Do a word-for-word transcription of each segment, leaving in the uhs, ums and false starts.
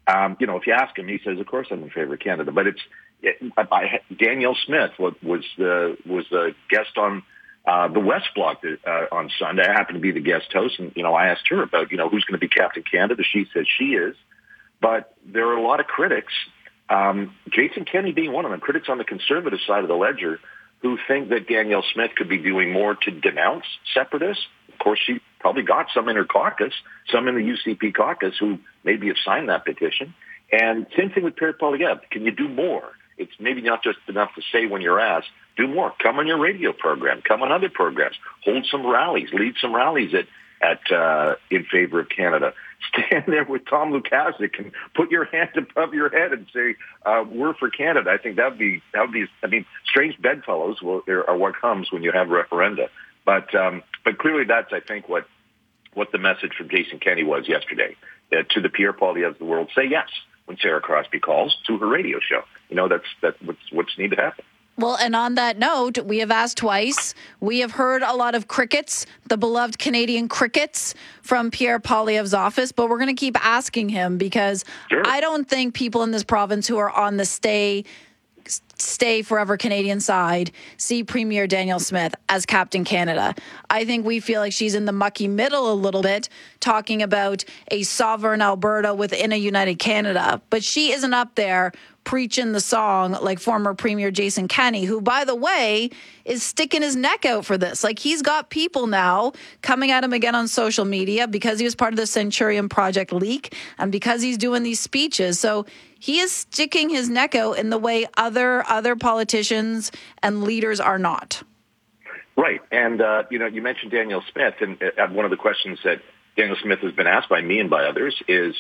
Um, you know, if you ask him, he says, "Of course, I'm in favor of Canada." But it's it, I, Danielle Smith was was the was the guest on uh, the West Block uh, on Sunday. I happened to be the guest host, and you know, I asked her about you know who's going to be Captain Canada. She says she is, but there are a lot of critics. Um, Jason Kenney being one of them, critics on the conservative side of the ledger, who think that Danielle Smith could be doing more to denounce separatists. Of course, she probably got some in her caucus, some in the U C P caucus who maybe have signed that petition. And same thing with Pierre Poilievre. Can you do more? It's maybe not just enough to say when you're asked, do more. Come on your radio program. Come on other programs. Hold some rallies. Lead some rallies at, at uh, in favor of Canada. Stand there with Tom Lukaszuk and put your hand above your head and say, uh, we're for Canada. I think that would be, that would be, I mean, strange bedfellows will, are what comes when you have referenda. But, um, but clearly that's, I think, what, what the message from Jason Kenney was yesterday, that to the Pierre Poilievres of the world, say yes when Sarah Crosby calls to her radio show. You know, that's, that's what's, what's need to happen. Well, and on that note, we have asked twice. We have heard a lot of crickets, the beloved Canadian crickets from Pierre Poilievre's office, but we're going to keep asking him because sure. I don't think people in this province who are on the stay stay forever Canadian side see Premier Danielle Smith as Captain Canada. I think we feel like she's in the mucky middle a little bit, talking about a sovereign Alberta within a united Canada, but she isn't up there preaching the song like former Premier Jason Kenney, who, by the way, is sticking his neck out for this. Like, he's got people now coming at him again on social media because he was part of the Centurion Project leak and because he's doing these speeches. So he is sticking his neck out in the way other other politicians and leaders are not. Right. And, uh, you know, you mentioned Danielle Smith, and uh, one of the questions that Danielle Smith has been asked by me and by others is,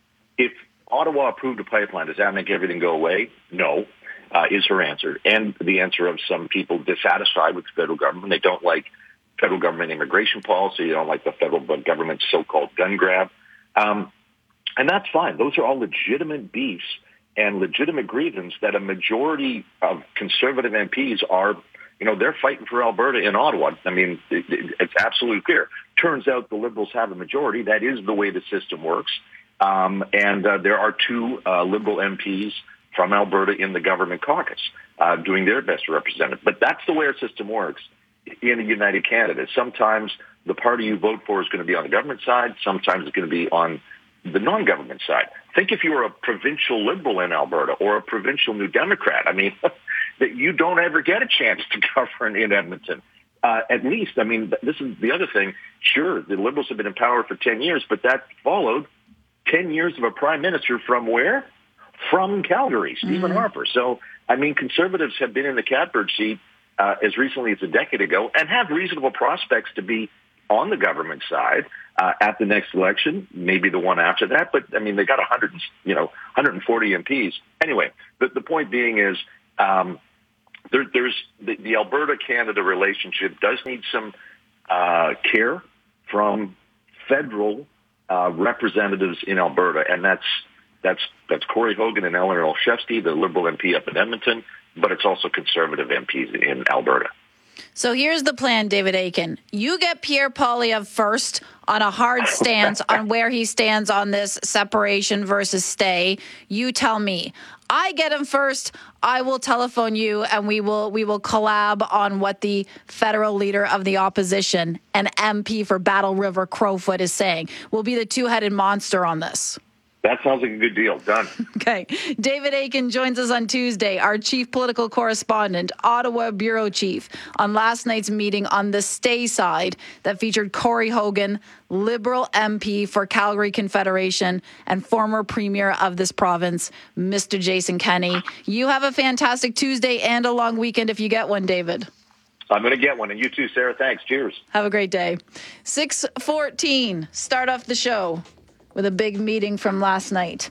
if Ottawa approved a pipeline, does that make everything go away? No, uh, is her answer. And the answer of some people dissatisfied with the federal government. They don't like federal government immigration policy. They don't like the federal government's so-called gun grab. Um, and that's fine. Those are all legitimate beefs and legitimate grievance that a majority of conservative M Ps are, you know, they're fighting for Alberta in Ottawa. I mean, it, it, it's absolutely clear. Turns out the Liberals have a majority. That is the way the system works. Um, and uh, there are two uh, Liberal M Ps from Alberta in the government caucus uh, doing their best to represent it. But that's the way our system works in a united Canada. Sometimes the party you vote for is going to be on the government side. Sometimes it's going to be on the non-government side. Think if you were a provincial Liberal in Alberta or a provincial New Democrat. I mean, that you don't ever get a chance to govern in Edmonton. Uh, at least, I mean, this is the other thing. Sure, the Liberals have been in power for ten years, but that followed ten years of a prime minister from where? From Calgary, Stephen mm-hmm. Harper. So, I mean, Conservatives have been in the catbird seat uh, as recently as a decade ago and have reasonable prospects to be on the government side uh, at the next election, maybe the one after that. But, I mean, they got one hundred, you know, one hundred forty M Ps. Anyway, the, the point being is um, there, there's the, the Alberta-Canada relationship does need some uh, care from federal Uh, representatives in Alberta, and that's that's that's Corey Hogan and Eleanor Olszewski, the Liberal M P up in Edmonton, but it's also Conservative M Ps in Alberta. So here's the plan, David Akin. You get Pierre Poilievre first on a hard stance on where he stands on this separation versus stay. You tell me. I get him first. I will telephone you, and we will we will collab on what the federal leader of the opposition, an M P for Battle River Crowfoot, is saying. We'll be the two-headed monster on this. That sounds like a good deal. Done. Okay. David Akin joins us on Tuesday, our chief political correspondent, Ottawa bureau chief, on last night's meeting on the stay side that featured Corey Hogan, Liberal M P for Calgary Confederation and former premier of this province, Mister Jason Kenney. You have a fantastic Tuesday and a long weekend if you get one, David. I'm going to get one. And you too, Sarah. Thanks. Cheers. Have a great day. six fourteen, start off the show with a big meeting from last night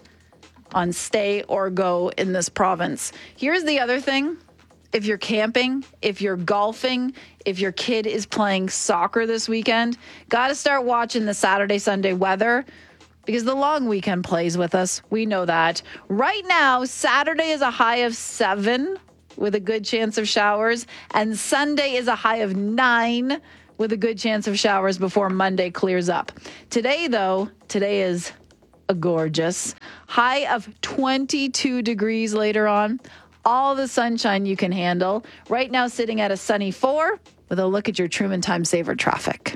on stay or go in this province. Here's the other thing. If you're camping, if you're golfing, if your kid is playing soccer this weekend, got to start watching the Saturday, Sunday weather because the long weekend plays with us. We know that. Right now, Saturday is a high of seven with a good chance of showers, and Sunday is a high of nine with a good chance of showers before Monday clears up. Today, though, today is gorgeous. High of twenty-two degrees later on. All the sunshine you can handle. Right now sitting at a sunny four with a look at your Truman Time Saver traffic.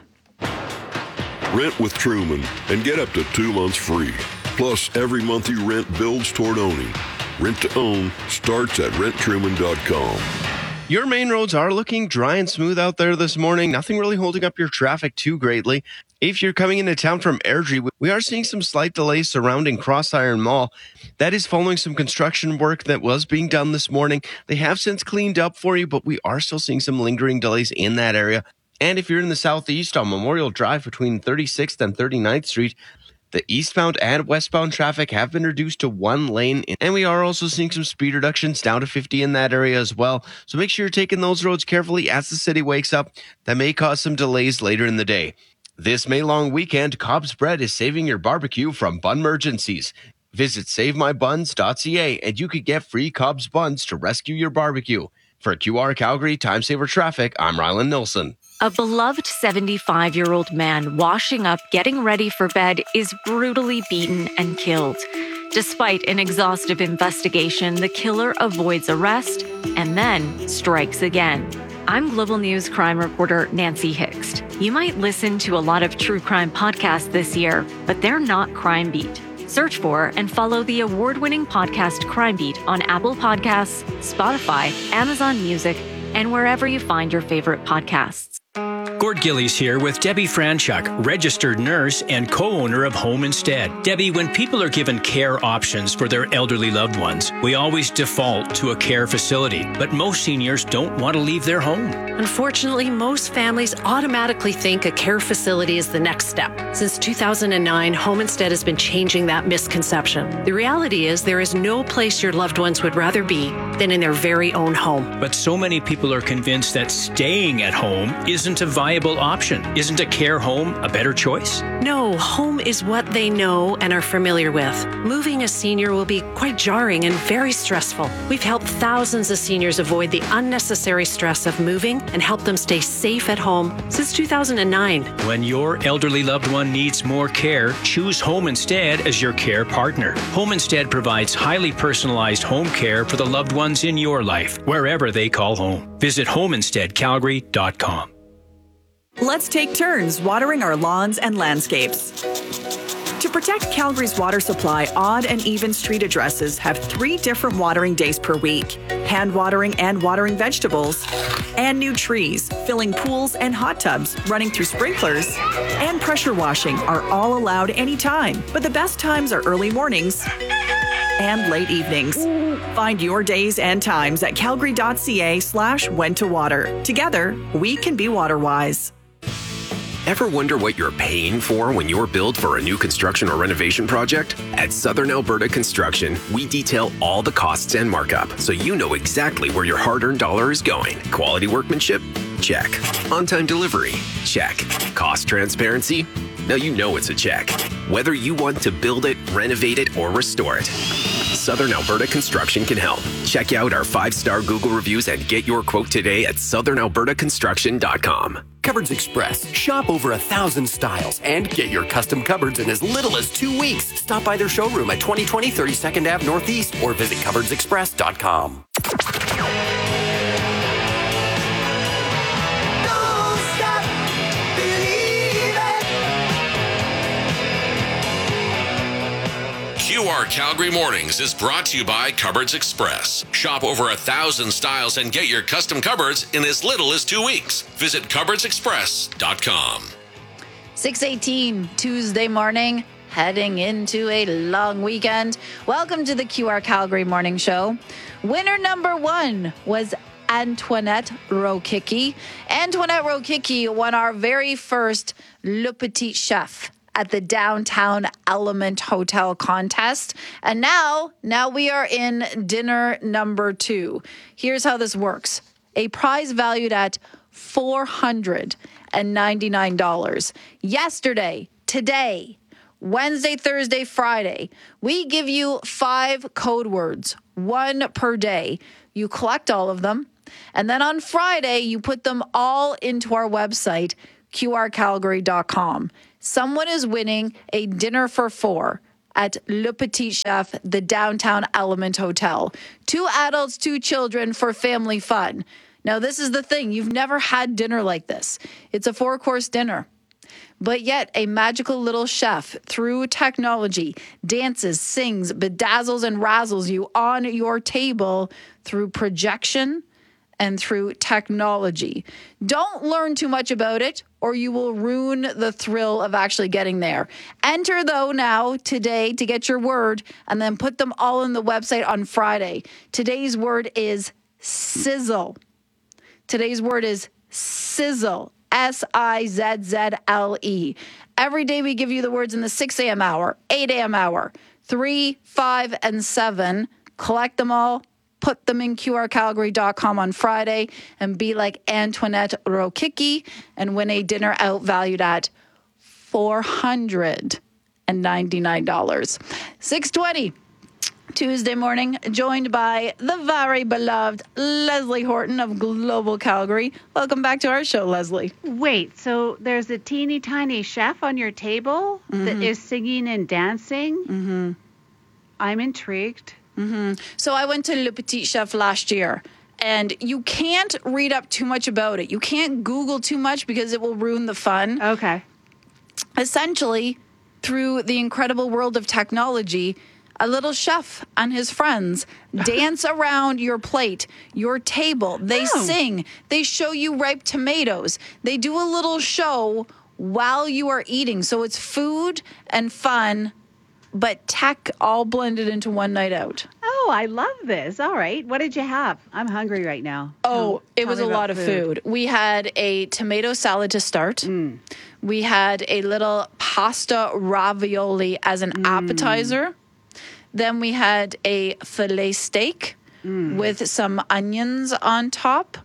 Rent with Truman and get up to two months free. Plus, every month you rent builds toward owning. Rent to own starts at rent truman dot com. Your main roads are looking dry and smooth out there this morning. Nothing really holding up your traffic too greatly. If you're coming into town from Airdrie, we are seeing some slight delays surrounding Crossiron Mall. That is following some construction work that was being done this morning. They have since cleaned up for you, but we are still seeing some lingering delays in that area. And if you're in the southeast on Memorial Drive between thirty-sixth and thirty-ninth Street, the eastbound and westbound traffic have been reduced to one lane, and we are also seeing some speed reductions down to fifty in that area as well. So make sure you're taking those roads carefully as the city wakes up. That may cause some delays later in the day. This May long weekend, Cobb's Bread is saving your barbecue from Bunmergencies. Visit save my buns dot c a and you could get free Cobb's buns to rescue your barbecue. For Q R Calgary Time Saver Traffic, I'm Rylan Nilsson. A beloved seventy-five-year-old man washing up, getting ready for bed, is brutally beaten and killed. Despite an exhaustive investigation, the killer avoids arrest and then strikes again. I'm Global News crime reporter Nancy Hixt. You might listen to a lot of true crime podcasts this year, but they're not Crime Beat. Search for and follow the award-winning podcast Crime Beat on Apple Podcasts, Spotify, Amazon Music, and wherever you find your favorite podcasts. Gord Gillies here with Debbie Franchuk, registered nurse and co-owner of Home Instead. Debbie, when people are given care options for their elderly loved ones, we always default to a care facility, but most seniors don't want to leave their home. Unfortunately, most families automatically think a care facility is the next step. Since two thousand nine, Home Instead has been changing that misconception. The reality is there is no place your loved ones would rather be than in their very own home. But so many people are convinced that staying at home isn't a viable option. Isn't a care home a better choice? No, home is what they know and are familiar with. Moving a senior will be quite jarring and very stressful. We've helped thousands of seniors avoid the unnecessary stress of moving and help them stay safe at home since two thousand nine. When your elderly loved one needs more care, choose Home Instead as your care partner. Home Instead provides highly personalized home care for the loved ones in your life, wherever they call home. Visit home instead calgary dot com. Let's take turns watering our lawns and landscapes. To protect Calgary's water supply, odd and even street addresses have three different watering days per week: hand watering and watering vegetables, and new trees, filling pools and hot tubs, running through sprinklers, and pressure washing are all allowed anytime. But the best times are early mornings and late evenings. Find your days and times at calgary dot c a slash when to water. Together, we can be water wise. Ever wonder what you're paying for when you're billed for a new construction or renovation project? At Southern Alberta Construction, we detail all the costs and markup, so you know exactly where your hard-earned dollar is going. Quality workmanship? Check. On-time delivery? Check. Cost transparency? Now you know it's a check. Whether you want to build it, renovate it, or restore it, Southern Alberta Construction can help. Check out our five-star Google reviews and get your quote today at southern alberta construction dot com. Cupboards Express. Shop over a thousand styles and get your custom cupboards in as little as two weeks. Stop by their showroom at twenty twenty thirty-second Avenue Northeast or visit cupboards express dot com. Q R Calgary Mornings is brought to you by Cupboards Express. Shop over a thousand styles and get your custom cupboards in as little as two weeks. Visit cupboards express dot com. six eighteen Tuesday morning, heading into a long weekend. Welcome to the Q R Calgary Morning Show. Winner number one was Antoinette Rokicki. Antoinette Rokicki won our very first Le Petit Chef at the Downtown Element Hotel contest. And now, now we are in dinner number two. Here's how this works. A prize valued at four hundred ninety-nine dollars. Yesterday, today, Wednesday, Thursday, Friday, we give you five code words, one per day. You collect all of them. And then on Friday, you put them all into our website, Q R calgary dot com. Someone is winning a dinner for four at Le Petit Chef, the Downtown Element Hotel. Two adults, two children for family fun. Now, this is the thing. You've never had dinner like this. It's a four-course dinner. But yet, a magical little chef, through technology, dances, sings, bedazzles, and razzles you on your table through projection and through technology. Don't learn too much about it, or you will ruin the thrill of actually getting there. Enter, though, now, today, to get your word, and then put them all on the website on Friday. Today's word is sizzle. Today's word is sizzle. S I Z Z L E. Every day we give you the words in the six a.m. hour, eight a.m. hour, three, five, and seven. Collect them all, put them in Q R Calgary dot com on Friday, and be like Antoinette Rokicki and win a dinner out valued at four hundred ninety-nine dollars. six twenty. Tuesday morning, joined by the very beloved Leslie Horton of Global Calgary. Welcome back to our show, Leslie. Wait, so there's a teeny tiny chef on your table mm-hmm. that is singing and dancing? Mm-hmm. I'm intrigued. Mm-hmm. So I went to Le Petit Chef last year, and you can't read up too much about it. You can't Google too much because it will ruin the fun. Okay. Essentially, through the incredible world of technology, a little chef and his friends dance around your plate, your table. They oh. sing. They show you ripe tomatoes. They do a little show while you are eating. So it's food and fun, but tech all blended into one night out. Oh, I love this. All right. What did you have? I'm hungry right now. Oh, tell, it tell was a lot of food. food. We had a tomato salad to start. Mm. We had a little pasta ravioli as an mm. appetizer. Then we had a filet steak mm. with some onions on top.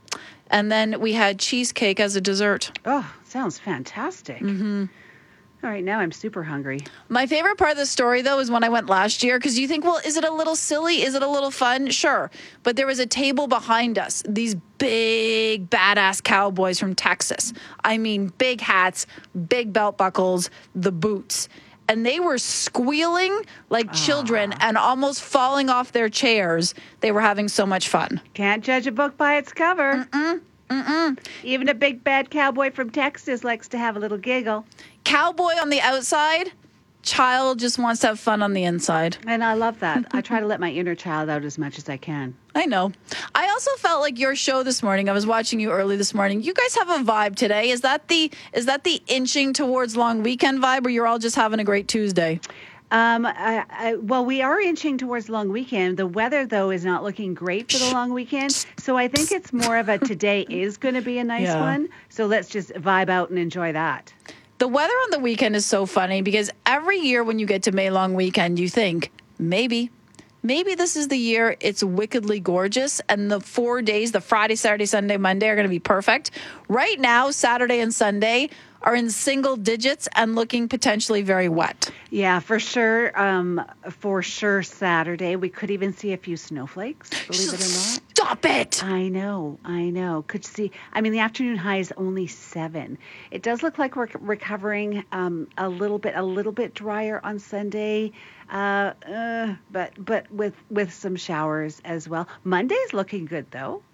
And then we had cheesecake as a dessert. Oh, sounds fantastic. Mm-hmm. All right, now I'm super hungry. My favorite part of the story, though, is when I went last year, because you think, well, is it a little silly? Is it a little fun? Sure. But there was a table behind us, these big, badass cowboys from Texas. I mean, big hats, big belt buckles, the boots. And they were squealing like Aww. children and almost falling off their chairs. They were having so much fun. Can't judge a book by its cover. Mm-mm. Mm-mm. Even a big bad cowboy from Texas likes to have a little giggle. Cowboy on the outside, child just wants to have fun on the inside. And I love that. I try to let my inner child out as much as I can. I know. I also felt like your show this morning, I was watching you early this morning. You guys have a vibe today. Is that the is that the inching towards long weekend vibe, or you're all just having a great Tuesday? Um, I, I, well, we are inching towards long weekend. The weather, though, is not looking great for the long weekend. So I think it's more of a today is going to be a nice yeah. one. So let's just vibe out and enjoy that. The weather on the weekend is so funny because every year when you get to May long weekend, you think, maybe, maybe this is the year it's wickedly gorgeous and the four days, the Friday, Saturday, Sunday, Monday are going to be perfect. Right now, Saturday and Sunday are in single digits and looking potentially very wet. Yeah, for sure. Um, for sure Saturday. We could even see a few snowflakes, believe it or not. Stop it! I know, I know. Could see, I mean, the afternoon high is only seven. It does look like we're recovering um, a little bit, a little bit drier on Sunday, uh, uh, but but with, with some showers as well. Monday's looking good, though.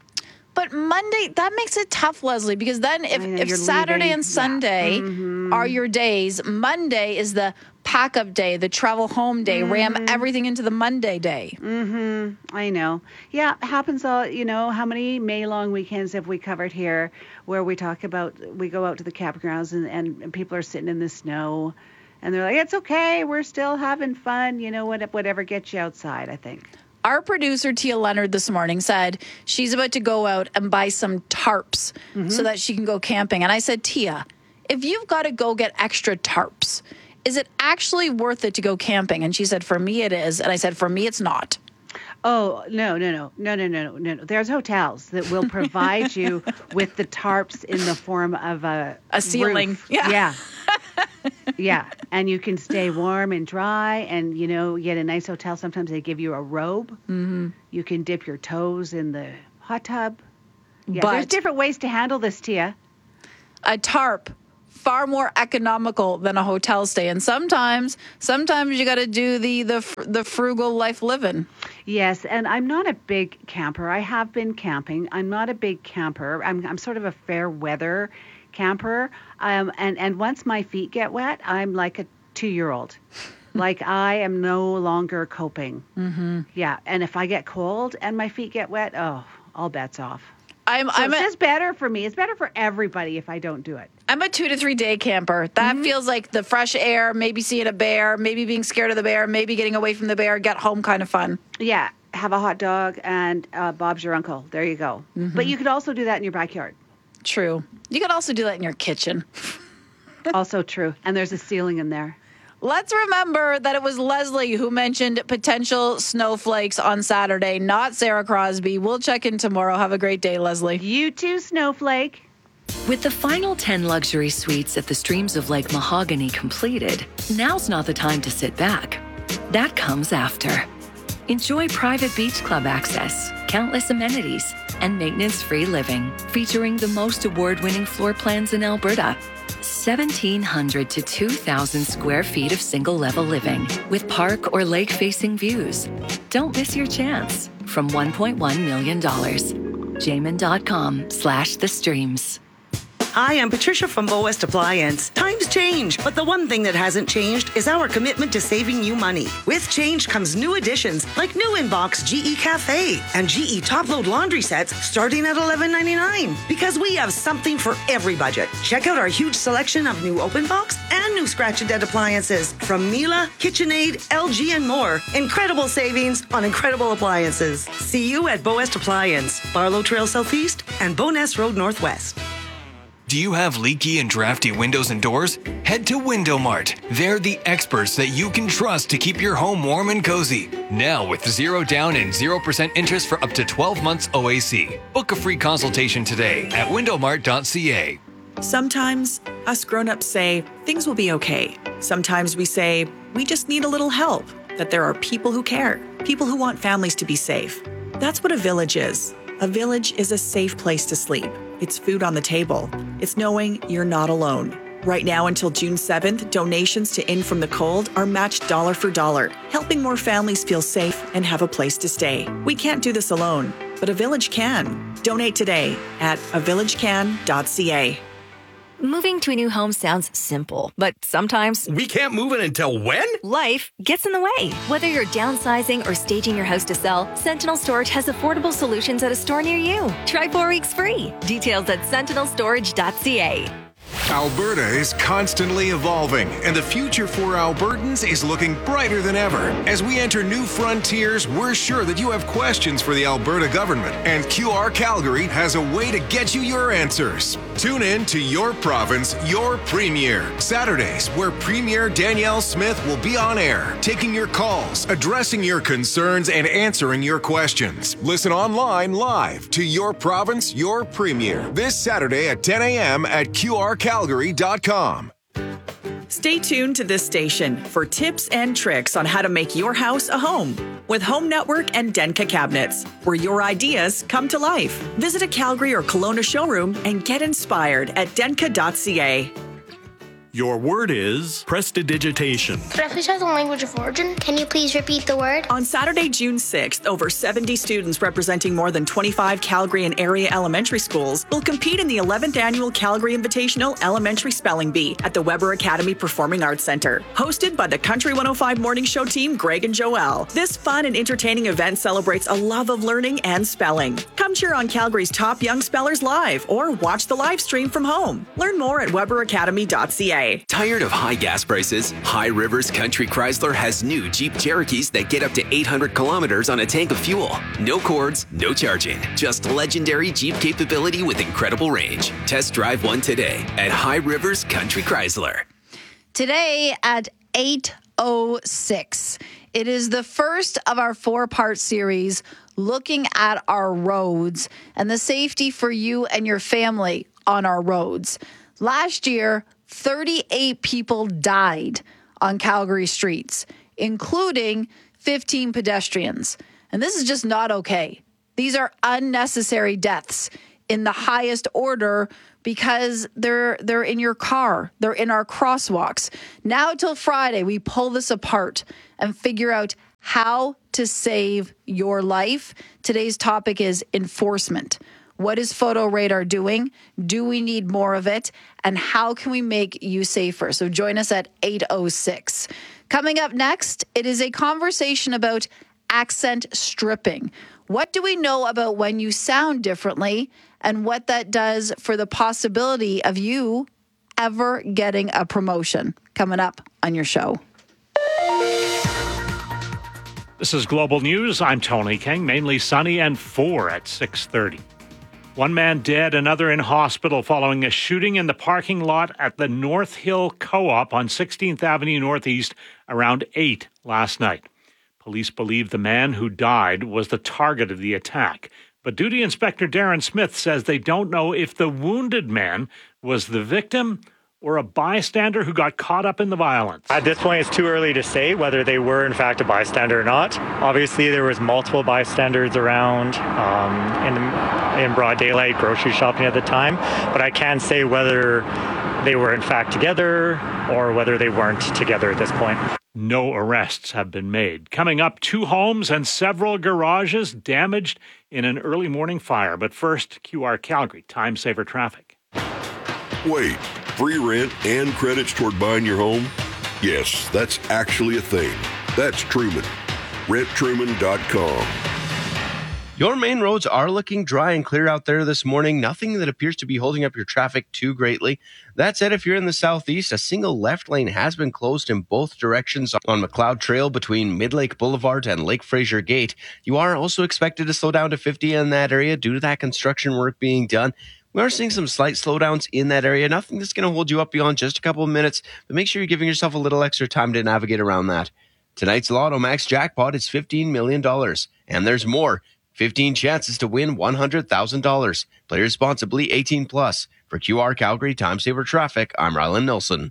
But Monday, that makes it tough, Leslie, because then if, know, if Saturday leaving. and Sunday yeah. mm-hmm. are your days, Monday is the pack-up day, the travel home day, mm-hmm. ram everything into the Monday day. Mm-hmm. I know. Yeah, it happens all, you know, how many May long weekends have we covered here where we talk about, we go out to the campgrounds and, and, and people are sitting in the snow and they're like, it's okay, we're still having fun, you know, whatever gets you outside, I think. Our producer, Tia Leonard, this morning said she's about to go out and buy some tarps mm-hmm. so that she can go camping. And I said, Tia, if you've got to go get extra tarps, is it actually worth it to go camping? And she said, for me, it is. And I said, for me, it's not. Oh, no, no, no, no, no, no, no, no. There's hotels that will provide you with the tarps in the form of a A ceiling. Roof. Yeah. Yeah. Yeah, and you can stay warm and dry and, you know, get a nice hotel. Sometimes they give you a robe. Mm-hmm. You can dip your toes in the hot tub. Yeah, but there's different ways to handle this, Tia. A tarp far more economical than a hotel stay. And sometimes, sometimes you got to do the, the, the frugal life living. Yes, and I'm not a big camper. I have been camping. I'm not a big camper. I'm, I'm sort of a fair weather camper. Um, and, and once my feet get wet, I'm like a two-year-old. Like I am no longer coping. Mm-hmm. Yeah, and if I get cold and my feet get wet, oh, all bets off. I'm, so I'm it's a, just better for me. It's better for everybody if I don't do it. I'm a two to three day camper. That mm-hmm. feels like the fresh air, maybe seeing a bear, maybe being scared of the bear, maybe getting away from the bear, get home kind of fun. Yeah, have a hot dog and uh, Bob's your uncle. There you go. Mm-hmm. But you could also do that in your backyard. True. You could also do that in your kitchen. Also true. And there's a ceiling in there. Let's remember that it was Leslie who mentioned potential snowflakes on Saturday, not Sarah Crosby. We'll check in tomorrow. Have a great day, Leslie. You too, Snowflake. With the final ten luxury suites at the Streams of Lake Mahogany completed, now's not the time to sit back. That comes after. Enjoy private beach club access, countless amenities, and maintenance-free living, featuring the most award-winning floor plans in Alberta. seventeen hundred to two thousand square feet of single-level living with park or lake-facing views. Don't miss your chance from one point one million dollars. Jamin.com slash the streams. Hi, I'm Patricia from Bow West Appliance. Times change, but the one thing that hasn't changed is our commitment to saving you money. With change comes new additions like new in-box G E Cafe and G E top-load laundry sets starting at eleven ninety-nine. Because we have something for every budget. Check out our huge selection of new open box and new scratch and dent appliances from Miele, KitchenAid, L G, and more. Incredible savings on incredible appliances. See you at Bow West Appliance, Barlow Trail Southeast and Bowness Road Northwest. Do you have leaky and drafty windows and doors? Head to Window Mart. They're the experts that you can trust to keep your home warm and cozy. Now with zero down and zero percent interest for up to twelve months O A C. Book a free consultation today at window mart dot c a. Sometimes us grown-ups say things will be okay. Sometimes we say we just need a little help, that there are people who care, people who want families to be safe. That's what a village is. A village is a safe place to sleep. It's food on the table. It's knowing you're not alone. Right now until June seventh, donations to In From the Cold are matched dollar for dollar, helping more families feel safe and have a place to stay. We can't do this alone, but a village can. Donate today at a village can dot c a. Moving to a new home sounds simple, but sometimes... We can't move it until when? Life gets in the way. Whether you're downsizing or staging your house to sell, Sentinel Storage has affordable solutions at a store near you. Try four weeks free. Details at sentinel storage dot c a. Alberta is constantly evolving, and the future for Albertans is looking brighter than ever. As we enter new frontiers, we're sure that you have questions for the Alberta government, and Q R Calgary has a way to get you your answers. Tune in to Your Province, Your Premier, Saturdays, where Premier Danielle Smith will be on air, taking your calls, addressing your concerns, and answering your questions. Listen online live to Your Province, Your Premier, this Saturday at ten a.m. at Q R calgary dot com. Stay tuned to this station for tips and tricks on how to make your house a home with Home Network and Denka Cabinets, where your ideas come to life. Visit a Calgary or Kelowna showroom and get inspired at denka dot c a. Your word is prestidigitation. Could I please have the language of origin? Can you please repeat the word? On Saturday, June sixth, over seventy students representing more than twenty-five Calgary and area elementary schools will compete in the eleventh Annual Calgary Invitational Elementary Spelling Bee at the Weber Academy Performing Arts Center. Hosted by the Country one oh five Morning Show team, Greg and Joelle. This fun and entertaining event celebrates a love of learning and spelling. Come cheer on Calgary's top young spellers live or watch the live stream from home. Learn more at weber academy dot c a. Tired of high gas prices? High Rivers Country Chrysler has new Jeep Cherokees that get up to eight hundred kilometers on a tank of fuel. No cords, no charging. Just legendary Jeep capability with incredible range. Test drive one today at High Rivers Country Chrysler. Today at eight oh six, it is the first of our four-part series looking at our roads and the safety for you and your family on our roads. Last year, thirty-eight people died on Calgary streets, including fifteen pedestrians. And this is just not okay. These are unnecessary deaths. in the highest order because they're they're in your car. They're in our crosswalks. Now till Friday, we pull this apart and figure out how to save your life. Today's topic is enforcement. What is Photo Radar doing? Do we need more of it? And how can we make you safer? So join us at eight oh six. Coming up next, it is a conversation about accent stripping. What do we know about when you sound differently and what that does for the possibility of you ever getting a promotion? Coming up on your show. This is Global News. I'm Tony King. Mainly sunny and four at six thirty. One man dead, another in hospital following a shooting in the parking lot at the North Hill Co-op on sixteenth Avenue Northeast around eight last night. Police believe the man who died was the target of the attack. But Duty Inspector Darren Smith says they don't know if the wounded man was the victim or a bystander who got caught up in the violence. At this point, it's too early to say whether they were in fact a bystander or not. Obviously, there was multiple bystanders around um, in, in broad daylight, grocery shopping at the time. But I can't say whether they were in fact together or whether they weren't together at this point. No arrests have been made. Coming up, two homes and several garages damaged in an early morning fire. But first, Q R Calgary, time saver traffic. Wait, free rent and credits toward buying your home? Yes, that's actually a thing. That's Truman. rent truman dot com. Your main roads are looking dry and clear out there this morning. Nothing that appears to be holding up your traffic too greatly. That said, if you're in the southeast, a single left lane has been closed in both directions on McLeod Trail between Midlake Boulevard and Lake Fraser Gate. You are also expected to slow down to fifty in that area due to that construction work being done. We are seeing some slight slowdowns in that area. Nothing that's going to hold you up beyond just a couple of minutes, but make sure you're giving yourself a little extra time to navigate around that. Tonight's Lotto Max jackpot is fifteen million dollars, and there's more. fifteen chances to win one hundred thousand dollars. Play responsibly, eighteen plus. For Q R Calgary Time Saver Traffic, I'm Rylan Nilsson.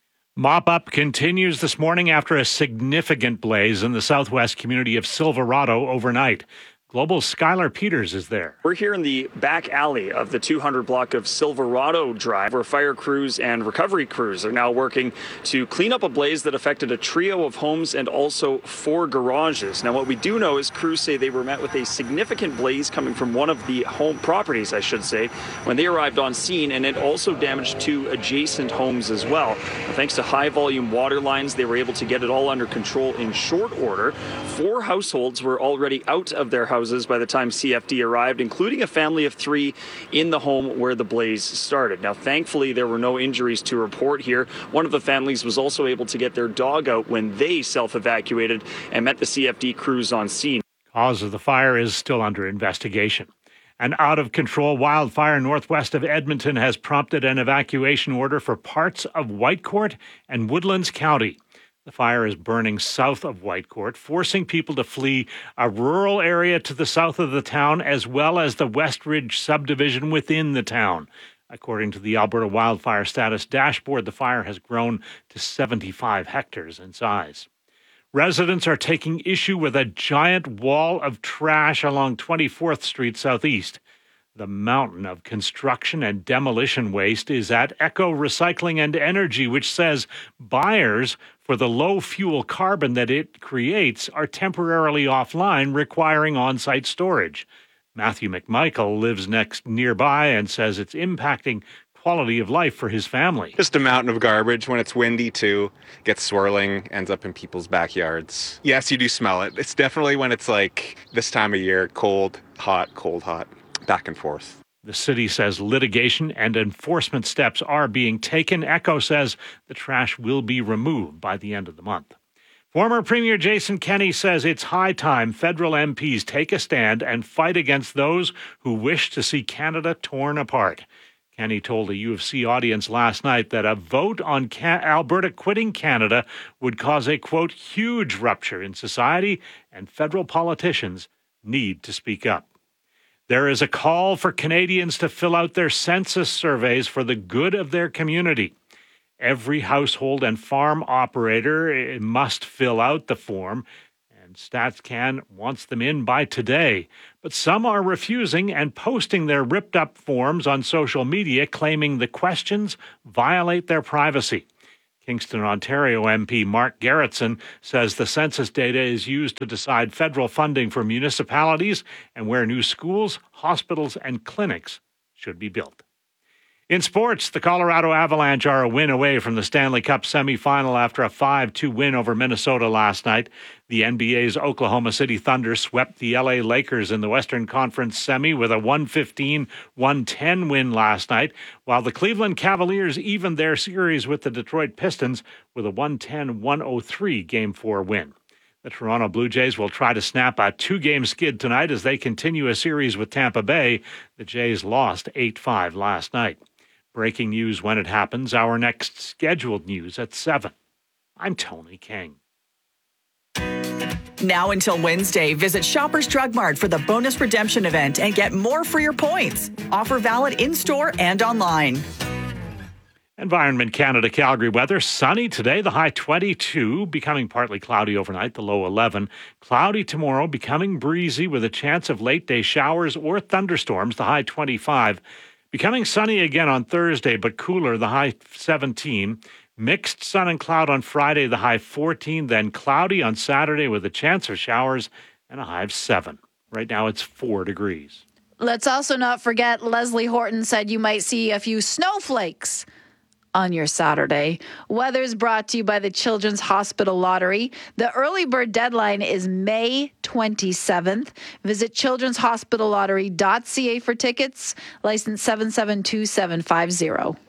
Mop-up continues this morning after a significant blaze in the southwest community of Silverado overnight. Global's Skylar Peters is there. We're here in the back alley of the two hundred block of Silverado Drive, where fire crews and recovery crews are now working to clean up a blaze that affected a trio of homes and also four garages. Now, what we do know is crews say they were met with a significant blaze coming from one of the home properties, I should say, when they arrived on scene, and it also damaged two adjacent homes as well. Now, thanks to high volume water lines, they were able to get it all under control in short order. Four households were already out of their houses by the time C F D arrived, including a family of three in the home where the blaze started. Now, thankfully, there were no injuries to report here. One of the families was also able to get their dog out when they self-evacuated and met the C F D crews on scene. Cause of the fire is still under investigation. An out-of-control wildfire northwest of Edmonton has prompted an evacuation order for parts of Whitecourt and Woodlands County. The fire is burning south of Whitecourt, forcing people to flee a rural area to the south of the town, as well as the Westridge subdivision within the town. According to the Alberta Wildfire Status Dashboard, the fire has grown to seventy-five hectares in size. Residents are taking issue with a giant wall of trash along twenty-fourth Street Southeast. The mountain of construction and demolition waste is at Echo Recycling and Energy, which says buyers for the low fuel carbon that it creates are temporarily offline, requiring on-site storage. Matthew McMichael lives next nearby and says it's impacting quality of life for his family. Just a mountain of garbage. When it's windy too, gets swirling, ends up in people's backyards. Yes, you do smell it. It's definitely when it's like this time of year, cold, hot, cold, hot, back and forth. The city says litigation and enforcement steps are being taken. Echo says the trash will be removed by the end of the month. Former Premier Jason Kenney says it's high time federal M Ps take a stand and fight against those who wish to see Canada torn apart. Kenney told a U of C audience last night that a vote on Ca- Alberta quitting Canada would cause a, quote, huge rupture in society, and federal politicians need to speak up. There is a call for Canadians to fill out their census surveys for the good of their community. Every household and farm operator must fill out the form, and StatsCan wants them in by today. But some are refusing and posting their ripped-up forms on social media, claiming the questions violate their privacy. Kingston, Ontario M P Mark Gerritsen says the census data is used to decide federal funding for municipalities and where new schools, hospitals, and clinics should be built. In sports, the Colorado Avalanche are a win away from the Stanley Cup semifinal after a five two win over Minnesota last night. The N B A's Oklahoma City Thunder swept the L A Lakers in the Western Conference semi with a one fifteen one ten win last night, while the Cleveland Cavaliers evened their series with the Detroit Pistons with a one ten one oh three Game four win. The Toronto Blue Jays will try to snap a two-game skid tonight as they continue a series with Tampa Bay. The Jays lost eight five last night. Breaking news when it happens. Our next scheduled news at seven. I'm Tony King. Now until Wednesday, visit Shoppers Drug Mart for the bonus redemption event and get more for your points. Offer valid in-store and online. Environment Canada Calgary weather. Sunny today, the high twenty-two, becoming partly cloudy overnight, the low eleven. Cloudy tomorrow, becoming breezy with a chance of late-day showers or thunderstorms, the high twenty-five. Becoming sunny again on Thursday, but cooler, the high seventeen. Mixed sun and cloud on Friday, the high fourteen. Then cloudy on Saturday with a chance of showers and a high of seven. Right now it's four degrees. Let's also not forget Leslie Horton said you might see a few snowflakes on your Saturday. Weather's brought to you by the Children's Hospital Lottery. The early bird deadline is May twenty-seventh. Visit children's hospital lottery dot c a for tickets. License seven seven two seven five zero.